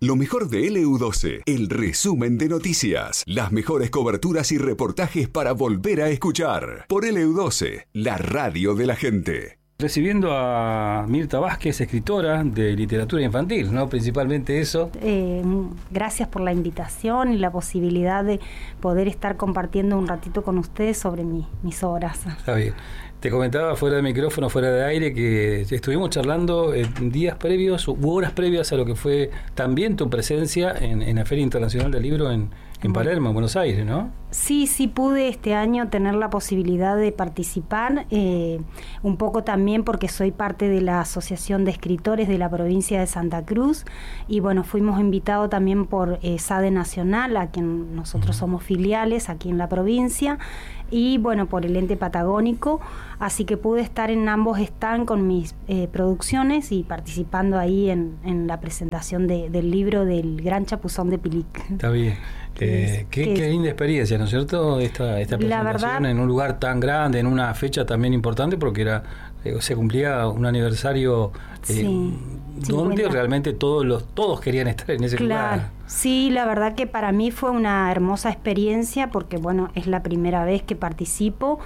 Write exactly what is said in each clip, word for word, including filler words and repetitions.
Lo mejor de L U doce, el resumen de noticias, las mejores coberturas y reportajes para volver a escuchar. Por L U doce, la radio de la gente. Recibiendo a Mirta Vázquez, escritora de literatura infantil, ¿no? Principalmente eso. Eh, gracias por la invitación y la posibilidad de poder estar compartiendo un ratito con ustedes sobre mi, mis obras. Está bien. Te comentaba fuera de micrófono, fuera de aire, que estuvimos charlando en días previos u horas previas a lo que fue también tu presencia en, en la Feria Internacional del Libro en, en Palermo, en Buenos Aires, ¿no? Sí, sí pude este año tener la posibilidad de participar, eh, un poco también porque soy parte de la Asociación de Escritores de la provincia de Santa Cruz, y bueno, fuimos invitados también por eh, SADE Nacional, a quien nosotros somos filiales aquí en la provincia, y bueno, por el ente patagónico, así que pude estar en ambos stands con mis eh, producciones y participando ahí en, en la presentación de, del libro del Gran Chapuzón de Pilic. Está bien. Eh, qué, qué linda experiencia, ¿no es cierto? Esta, esta presentación verdad, en un lugar tan grande, en una fecha también importante, porque era eh, se cumplía un aniversario eh, sí, donde cincuenta realmente todos los todos querían estar en ese claro, lugar. Sí, la verdad que para mí fue una hermosa experiencia, porque bueno, es la primera vez que participo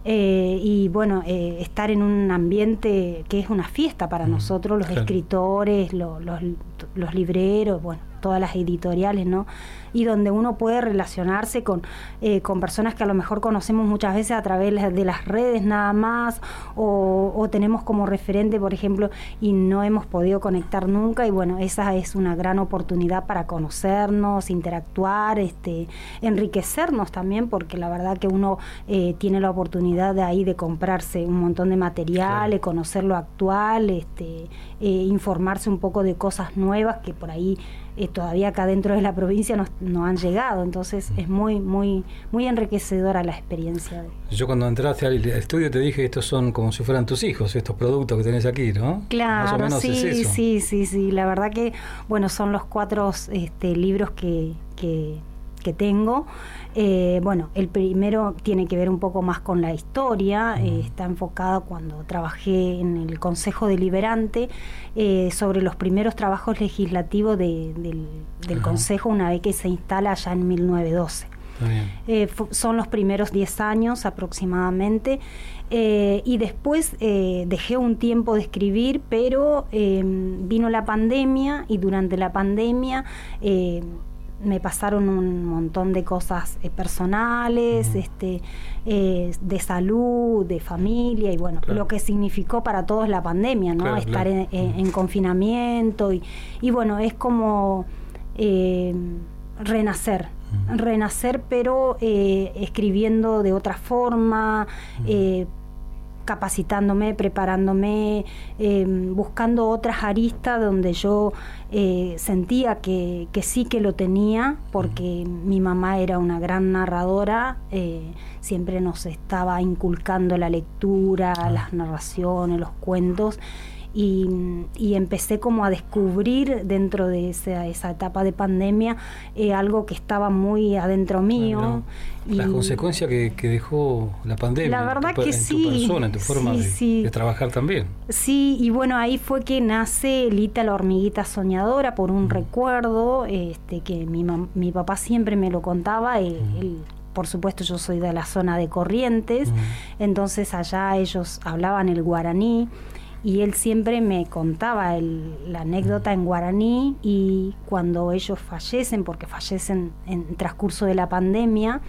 eh, y bueno, eh, estar en un ambiente que es una fiesta para mm, nosotros, los claro. escritores, los, los, los libreros, bueno, todas las editoriales, ¿no? Y donde uno puede relacionarse con, eh, con personas que a lo mejor conocemos muchas veces a través de las redes nada más, o, o tenemos como referente, por ejemplo, y no hemos podido conectar nunca, y bueno, esa es una gran oportunidad para conocernos, interactuar, este, enriquecernos también, porque la verdad que uno eh, tiene la oportunidad de ahí de comprarse un montón de materiales, claro. conocer lo actual, este, eh, informarse un poco de cosas nuevas que por ahí Eh, todavía acá dentro de la provincia no, no han llegado, entonces mm. es muy muy muy enriquecedora la experiencia. De... Yo cuando entraste al estudio te dije, estos son como si fueran tus hijos, estos productos que tenés aquí, ¿no? Claro, más o menos sí, es eso. sí, sí, sí, la verdad que, bueno, son los cuatro este, libros que, que, que tengo. Eh, bueno, el primero tiene que ver un poco más con la historia, mm. eh, está enfocado cuando trabajé en el Consejo Deliberante eh, sobre los primeros trabajos legislativos de, del, del Consejo una vez que se instala allá en mil novecientos doce. Eh, son los primeros diez años aproximadamente, eh, y después eh, dejé un tiempo de escribir, pero eh, vino la pandemia, y durante la pandemia eh, me pasaron un montón de cosas eh, personales, uh-huh. este, eh, de salud, de familia, y bueno, claro. lo que significó para todos la pandemia, ¿no? Claro, Estar claro. En, en, en confinamiento, y, y bueno, es como eh, renacer, uh-huh. renacer, pero eh, escribiendo de otra forma, uh-huh. eh, capacitándome, preparándome, eh, buscando otras aristas donde yo eh, sentía que, que sí que lo tenía, porque uh-huh. mi mamá era una gran narradora, eh, siempre nos estaba inculcando la lectura, uh-huh. las narraciones, los cuentos, y, y empecé como a descubrir dentro de esa, esa etapa de pandemia eh, algo que estaba muy adentro mío. Claro. Las y consecuencias que, que dejó la pandemia la verdad en tu, que en sí, tu persona, en tu forma sí, de, sí. de trabajar también. Sí, y bueno, ahí fue que nace Lita la hormiguita soñadora, por un mm. recuerdo este, que mi, mam- mi papá siempre me lo contaba. Él, mm. él, por supuesto, yo soy de la zona de Corrientes, mm. entonces allá ellos hablaban el guaraní, y él siempre me contaba el, la anécdota en guaraní, y cuando ellos fallecen, porque fallecen en transcurso de la pandemia,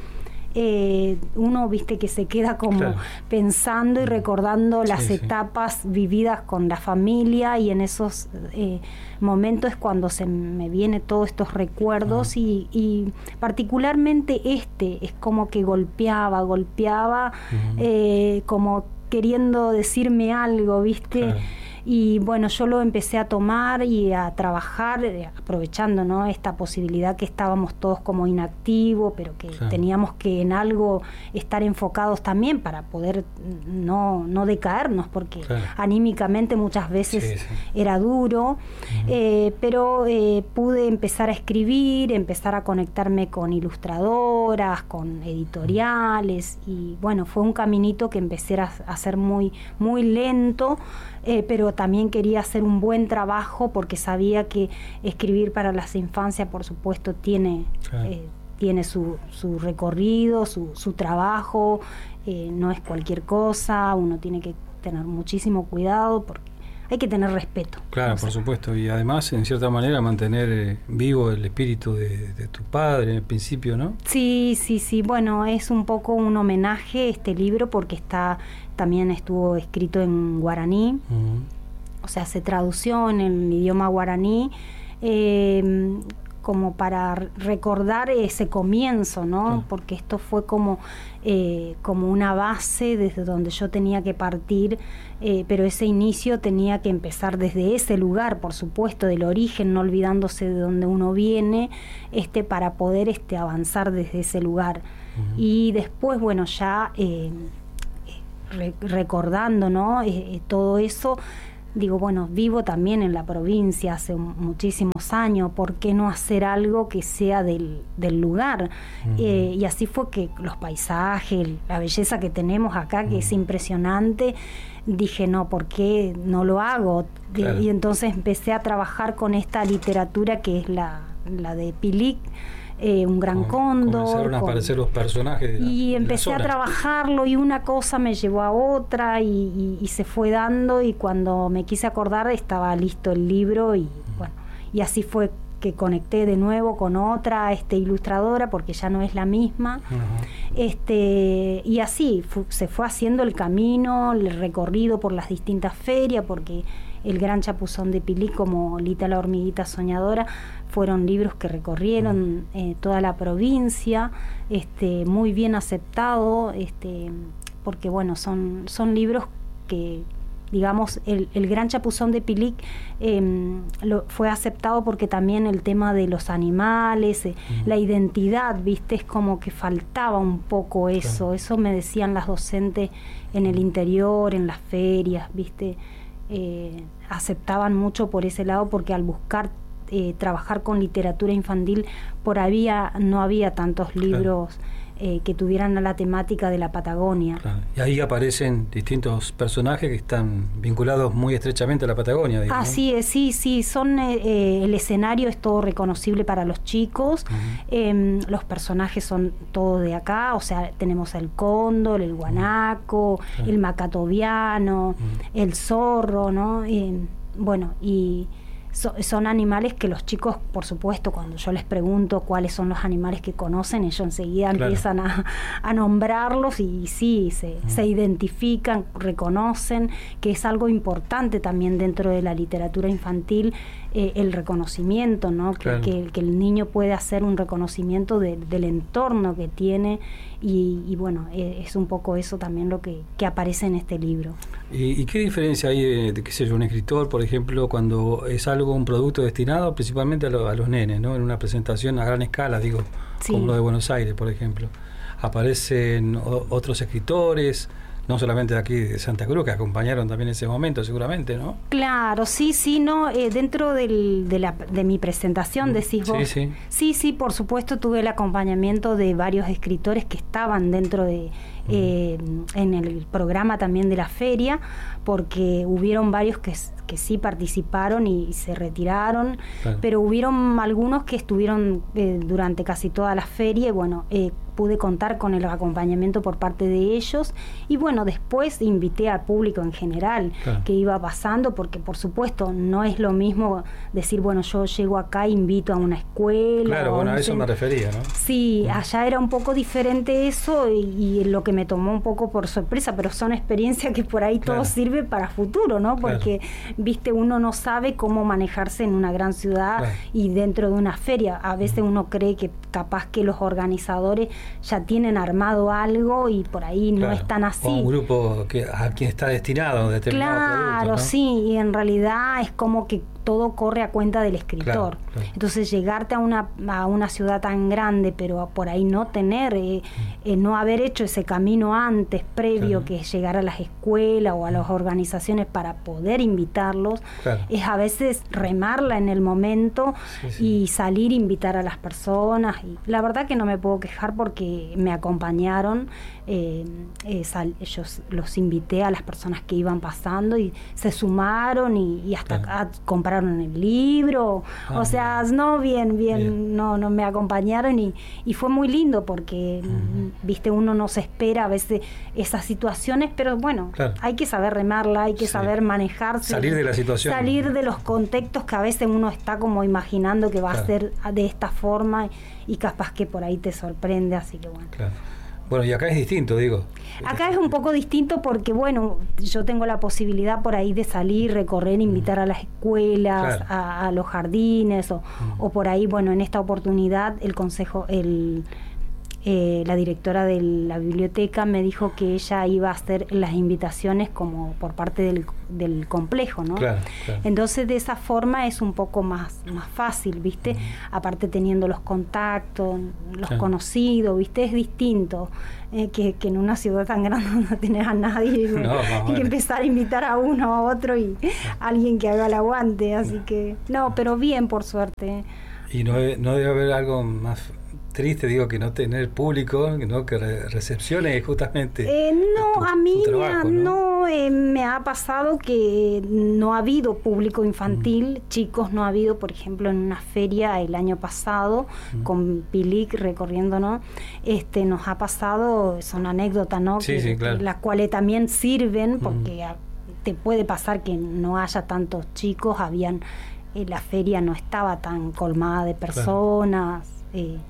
eh, uno, viste, que se queda como claro. pensando y recordando las sí, etapas sí. vividas con la familia, y en esos eh, momentos es cuando se me vienen todos estos recuerdos, uh-huh. y, y particularmente este es como que golpeaba, golpeaba, uh-huh. eh, como queriendo decirme algo, ¿viste? Claro. Y bueno, yo lo empecé a tomar y a trabajar, eh, aprovechando, ¿no?, esta posibilidad que estábamos todos como inactivos, pero que claro. teníamos que en algo estar enfocados también para poder no, no decaernos, porque claro. anímicamente muchas veces sí, sí. era duro, uh-huh. eh, pero eh, pude empezar a escribir, empezar a conectarme con ilustradoras, con editoriales, y bueno, fue un caminito que empecé a hacer muy, muy lento, eh, pero también quería hacer un buen trabajo porque sabía que escribir para las infancias, por supuesto, tiene, claro. eh, tiene su, su recorrido, su, su trabajo, eh, no es cualquier cosa, uno tiene que tener muchísimo cuidado porque hay que tener respeto. Claro, por supuesto, y además, en cierta manera, mantener eh, vivo el espíritu de, de tu padre, en el principio, ¿no? Sí, sí, sí, bueno, es un poco un homenaje este libro porque está también estuvo escrito en guaraní, uh-huh. o sea, se tradució en el idioma guaraní, eh, como para recordar ese comienzo, ¿no? Sí. Porque esto fue como, eh, como una base desde donde yo tenía que partir, eh, pero ese inicio tenía que empezar desde ese lugar, por supuesto, del origen, no olvidándose de donde uno viene, este, para poder este, avanzar desde ese lugar. Uh-huh. Y después, bueno, ya eh, re- recordando, ¿no? Eh, todo eso. Digo, bueno, vivo también en la provincia hace muchísimos años, ¿por qué no hacer algo que sea del, del lugar? Uh-huh. Eh, y así fue que los paisajes, la belleza que tenemos acá, que uh-huh. es impresionante, dije, no, ¿por qué no lo hago? Claro. Y entonces empecé a trabajar con esta literatura que es la, la de Pilic, Eh, un gran cóndor. Comenzaron a aparecer los personajes de la, y empecé de la a trabajarlo y una cosa me llevó a otra y, y, y se fue dando y cuando me quise acordar estaba listo el libro y uh-huh. bueno, y así fue que conecté de nuevo con otra este, ilustradora porque ya no es la misma. Uh-huh. este y así fu- se fue haciendo el camino, el recorrido por las distintas ferias porque El Gran Chapuzón de Pilic como Lita la hormiguita soñadora fueron libros que recorrieron eh, toda la provincia, este, muy bien aceptado, este, porque bueno, son, son libros que, digamos, el, el Gran Chapuzón de Pilic eh, lo, fue aceptado porque también el tema de los animales, eh, uh-huh. la identidad, viste, es como que faltaba un poco eso, claro. Eso me decían las docentes en el interior, en las ferias, viste, eh, aceptaban mucho por ese lado porque al buscar Eh, trabajar con literatura infantil por había no había tantos libros claro. eh, que tuvieran la temática de la Patagonia. Claro. Y ahí aparecen distintos personajes que están vinculados muy estrechamente a la Patagonia. Digamos, Así ¿no? es, sí, sí, son eh, el escenario es todo reconocible para los chicos, uh-huh. eh, los personajes son todos de acá, o sea, tenemos el cóndor, el guanaco, uh-huh. el macatoviano, uh-huh. el zorro, ¿no? Eh, bueno, y So, son animales que los chicos, por supuesto, cuando yo les pregunto cuáles son los animales que conocen, ellos enseguida claro. empiezan a, a nombrarlos y, y sí, se, mm. se identifican, reconocen, que es algo importante también dentro de la literatura infantil, eh, el reconocimiento, ¿no? Claro. Que, que, que el niño puede hacer un reconocimiento de, del entorno que tiene y, y bueno, eh, es un poco eso también lo que, que aparece en este libro. ¿Y, y qué diferencia hay de, de qué sé yo, un escritor, por ejemplo, cuando es algo, un producto destinado principalmente a, lo, a los nenes, ¿no? En una presentación a gran escala, digo, sí. como lo de Buenos Aires, por ejemplo. Aparecen o, otros escritores, no solamente de aquí de Santa Cruz, que acompañaron también en ese momento, seguramente, ¿no? Claro, sí, sí, no, eh, dentro del, de, la, de mi presentación, decís vos. Sí, sí. Sí, sí, por supuesto, tuve el acompañamiento de varios escritores que estaban dentro de, eh, en el programa también de la feria, porque hubieron varios que, que sí participaron y, y se retiraron, claro. pero hubieron algunos que estuvieron eh, durante casi toda la feria y bueno, eh, pude contar con el acompañamiento por parte de ellos y bueno, después invité al público en general claro. que iba pasando, porque por supuesto no es lo mismo decir, bueno, yo llego acá e invito a una escuela. Claro, bueno, a eso me refería, ¿no? Sí, uh-huh. allá era un poco diferente eso y, y lo que me tomó un poco por sorpresa, pero son experiencias que por ahí claro. todo sirve para futuro, ¿no? Porque, claro. viste, uno no sabe cómo manejarse en una gran ciudad claro. y dentro de una feria. A veces uh-huh. uno cree que capaz que los organizadores ya tienen armado algo y por ahí claro. no es tan así. O un grupo que a quien está destinado a determinado claro, producto, ¿no? sí, y en realidad es como que todo corre a cuenta del escritor. Claro, claro. Entonces llegarte a una, a una ciudad tan grande, pero por ahí no tener, eh, eh, no haber hecho ese camino antes, previo, claro. que es llegar a las escuelas o a las organizaciones para poder invitarlos, claro. es a veces remarla en el momento sí, sí. y salir a invitar a las personas. Y la verdad que no me puedo quejar porque me acompañaron, eh, eh, sal, ellos los invité a las personas que iban pasando y se sumaron y, y hasta claro. acá compraron el libro, ah, o sea, bien. no, bien, bien, bien, no, no me acompañaron y, y fue muy lindo porque, uh-huh. viste, uno no se espera a veces esas situaciones, pero bueno, claro. hay que saber remarla, hay que sí. saber manejarse. Salir de la situación. Salir de los contextos que a veces uno está como imaginando que va claro. a ser de esta forma y capaz que por ahí te sorprende, así que bueno. Claro. Bueno, y acá es distinto, digo. Acá es un poco distinto porque, bueno, yo tengo la posibilidad por ahí de salir, recorrer, invitar a las escuelas, claro. a, a los jardines, o, uh-huh. o por ahí, bueno, en esta oportunidad el consejo, el... Eh, la directora de la biblioteca me dijo que ella iba a hacer las invitaciones como por parte del, del complejo, ¿no? Claro, claro. Entonces de esa forma es un poco más, más fácil, ¿viste? Uh-huh. Aparte teniendo los contactos, los claro. conocidos, ¿viste? Es distinto eh, que, que en una ciudad tan grande no tenés a nadie no, no, y bueno. que empezar a invitar a uno a otro y a alguien que haga el aguante, así no. que no, pero bien por suerte. Y no, no debe haber algo más triste, digo, que no tener público, ¿no? Que re- recepcione justamente. Eh, no, tu, a mí trabajo, me ha, no, no eh, me ha pasado que no ha habido público infantil, mm. chicos no ha habido, por ejemplo, en una feria el año pasado, mm. con Pilic recorriendo, ¿no? Este, nos ha pasado, son anécdotas, ¿no? Sí, que, sí, claro. que las cuales también sirven, porque mm. a, te puede pasar que no haya tantos chicos, habían, eh, la feria no estaba tan colmada de personas, claro. eh,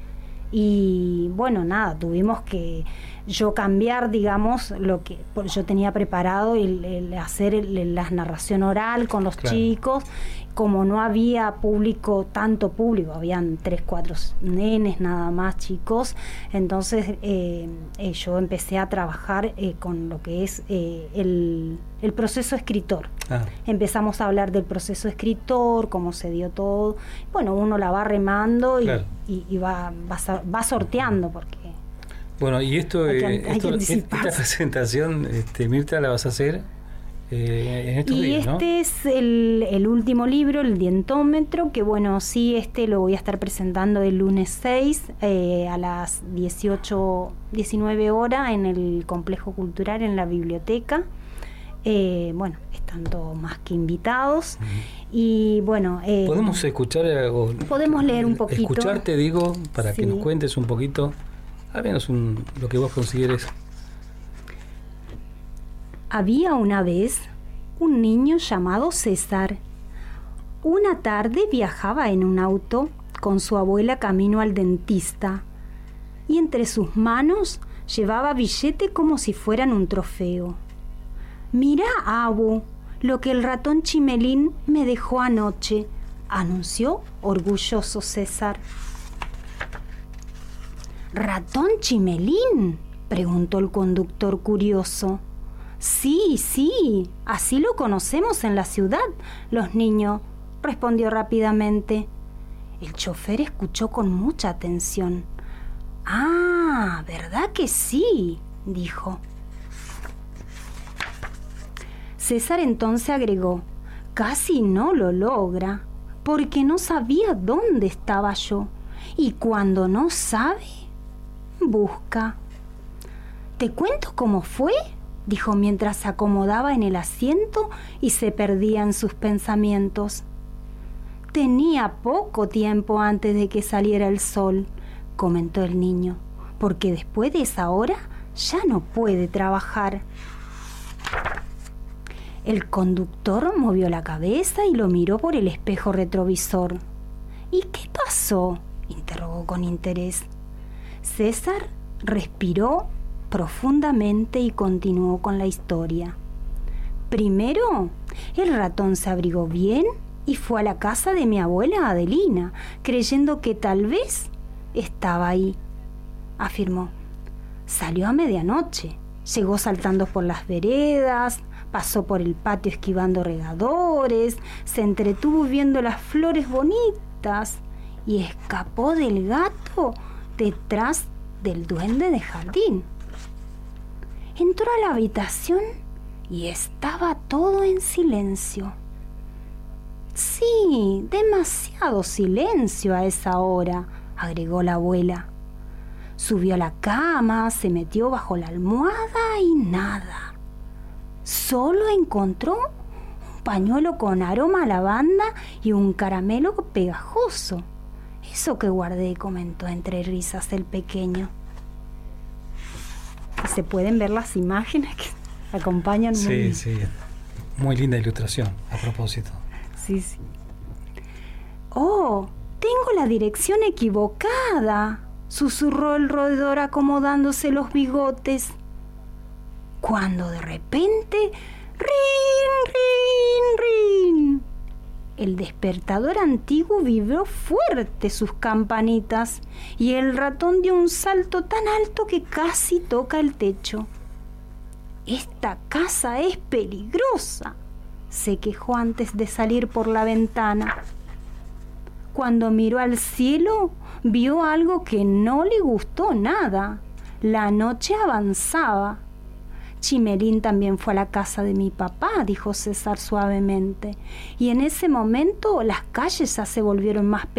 y bueno, nada, tuvimos que yo cambiar, digamos, lo que yo tenía preparado, el, el hacer el, la narración oral con los claro. chicos. Como no había público, tanto público, habían tres, cuatro nenes nada más, chicos, entonces eh, eh, yo empecé a trabajar eh, con lo que es eh, el, el proceso escritor. Ah. Empezamos a hablar del proceso escritor, cómo se dio todo. Bueno, uno la va remando y, claro. y, y va, va, va sorteando, porque... Bueno, y esto, hay que, eh, hay esto esta presentación, este, Mirta, la vas a hacer... Eh, en estos y días, este ¿no? es el, el último libro, el dientómetro, que bueno, sí, este lo voy a estar presentando el lunes seis eh, a las dieciocho, diecinueve horas en el Complejo Cultural, en la biblioteca. Eh, bueno, están todos más que invitados. Uh-huh. Y bueno, eh, podemos escuchar o, podemos leer un poquito, escucharte, digo, para sí. que nos cuentes un poquito, al menos un, lo que vos consideres. Había una vez un niño llamado César. Una tarde viajaba en un auto con su abuela camino al dentista y entre sus manos llevaba billete como si fueran un trofeo. «Mirá, abu, lo que el ratón Chimelín me dejó anoche», anunció orgulloso César. «¿Ratón Chimelín?», preguntó el conductor curioso. «Sí, sí, así lo conocemos en la ciudad, los niños», respondió rápidamente. El chofer escuchó con mucha atención. «Ah, ¿verdad que sí?», dijo. César entonces agregó: «Casi no lo logra, porque no sabía dónde estaba yo, y cuando no sabe, busca». «¿Te cuento cómo fue?», dijo mientras se acomodaba en el asiento y se perdía en sus pensamientos. «Tenía poco tiempo antes de que saliera el sol», comentó el niño, «porque después de esa hora ya no puede trabajar». El conductor movió la cabeza y lo miró por el espejo retrovisor. «¿Y qué pasó?», interrogó con interés. César respiró profundamente y continuó con la historia. «Primero, el ratón se abrigó bien y fue a la casa de mi abuela Adelina, creyendo que tal vez estaba ahí», afirmó. «Salió a medianoche, llegó saltando por las veredas, pasó por el patio esquivando regadores, se entretuvo viendo las flores bonitas y escapó del gato detrás del duende de jardín. Entró a la habitación y estaba todo en silencio. Sí, demasiado silencio a esa hora, agregó la abuela. Subió a la cama, se metió bajo la almohada y nada. Solo encontró un pañuelo con aroma a lavanda y un caramelo pegajoso. Eso que guardé, comentó entre risas el pequeño. Se pueden ver las imágenes que acompañan. Sí, muy... sí. Muy linda ilustración, a propósito. Sí, sí. Oh, tengo la dirección equivocada, susurró el roedor acomodándose los bigotes. Cuando de repente, rin, rin, rin. El despertador antiguo vibró fuerte sus campanitas y el ratón dio un salto tan alto que casi toca el techo. Esta casa es peligrosa, se quejó antes de salir por la ventana. Cuando miró al cielo, vio algo que no le gustó nada. La noche avanzaba. Chimelín también fue a la casa de mi papá, dijo César suavemente, y en ese momento las calles ya se volvieron más peligrosas.